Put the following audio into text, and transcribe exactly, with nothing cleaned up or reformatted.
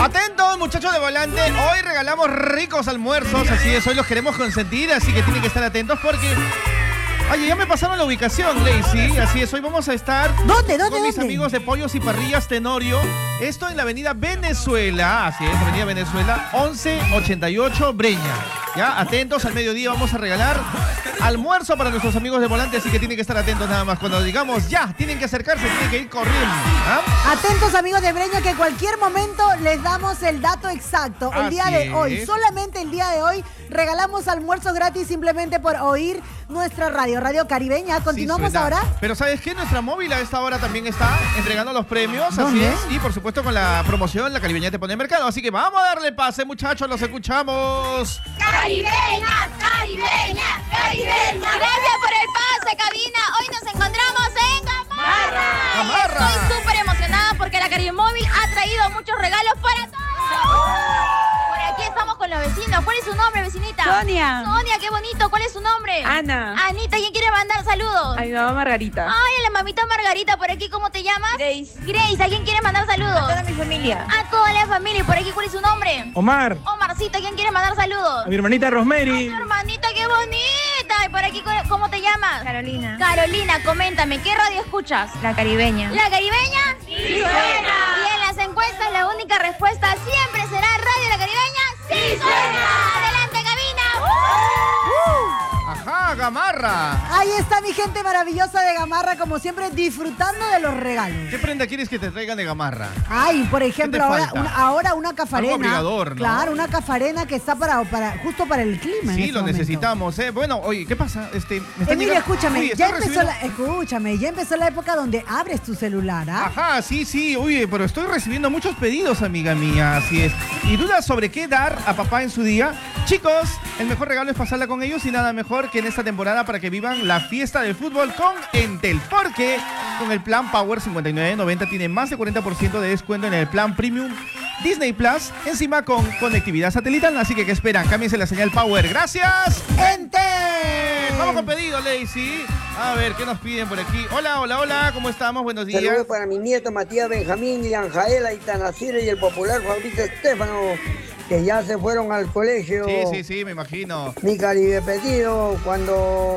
Atentos, muchachos de volante. Hoy regalamos ricos almuerzos. Así es, hoy los queremos consentir. Así que tienen que estar atentos porque... Oye, ya me pasaron la ubicación, Lacey. Así es, hoy vamos a estar ¿Dónde, dónde, con mis dónde? amigos de Pollos y Parrillas Tenorio. Esto en la avenida Venezuela. Así es, avenida Venezuela, once ochenta y ocho Breña. Ya, atentos, al mediodía vamos a regalar almuerzo para nuestros amigos de volante. Así que tienen que estar atentos nada más. Cuando digamos ya, tienen que acercarse, tienen que ir corriendo. ¿Ah? Atentos, amigos de Breña, que en cualquier momento les damos el dato exacto. El Así día de hoy, es. solamente el día de hoy, regalamos almuerzos gratis simplemente por oír nuestra radio, Radio Caribeña. Continuamos Sí, suena. ahora. Pero ¿sabes qué? Nuestra móvil a esta hora también está entregando los premios. Así ¿Dónde? es. Y por supuesto con la promoción, la Caribeña te pone en mercado. Así que vamos a darle pase, muchachos. Los escuchamos. Caribeña, caribeña, caribeña. Gracias por el pase, cabina. Hoy nos encontramos en Gamarra. Gamarra. Estoy súper emocionada porque la Caribe Móvil ha traído muchos regalos para todos. Por aquí estamos con los vecinos. ¿Cuál es su nombre, vecinita? Sonia. Sonia, qué bonito. ¿Cuál es su nombre? Ana. Anita, ¿quién quiere mandar saludos? A mi mamá Margarita. Ay, a la mamita Margarita, por aquí, ¿cómo te llamas? Grace. Grace, ¿a quién quiere mandar saludos? A toda mi familia. A toda la familia. ¿Y por aquí cuál es su nombre? Omar, Omarcita, ¿quién quiere mandar saludos? a mi hermanita Rosemary. Ay, hermanita, qué bonita. ¿Y por aquí cómo te llamas? Carolina. Carolina, coméntame, ¿qué radio escuchas? La caribeña. ¿La Caribeña? ¡Sí suena! Y en las encuestas la única respuesta siempre será Radio La Caribeña. ¡Sí suena! ¡Adelante, cabina! Ajá, Gamarra. Ahí está mi gente maravillosa de Gamarra, como siempre, disfrutando de los regalos. ¿Qué prenda quieres que te traigan de Gamarra? Ay, por ejemplo, te ahora falta? una, ahora una cafarena. Algo abrigador, ¿no? Claro, una cafarena que está para, para justo para el clima. en Sí, este lo momento. necesitamos, ¿eh? Bueno, oye, ¿qué pasa? Este, me están Emilio, llegando- escúchame, Uy, ya estoy empezó recibiendo- la, escúchame, ya empezó la época donde abres tu celular, ¿ah? Ajá, sí, sí, oye, pero estoy recibiendo muchos pedidos, amiga mía, así es. ¿Y dudas sobre qué dar a papá en su día? Chicos, el mejor regalo es pasarla con ellos y nada mejor que en esta temporada para que vivan la fiesta del fútbol con Entel. Porque con el plan Power cincuenta y nueve noventa tiene más de cuarenta por ciento de descuento en el plan Premium Disney Plus, encima con conectividad satelital. Así que, ¿qué esperan? Cámbiense la señal Power. ¡Gracias! ¡Entel! Vamos con pedido, Lacey. A ver, ¿qué nos piden por aquí? Hola, hola, hola, ¿cómo estamos? Buenos días. Saludos para mi nieto Matías Benjamín, Ilian Jaela, Itanacira y el popular Fabricio Estefano, que ya se fueron al colegio. Sí, sí, sí, me imagino. Mi Caribe pedido cuando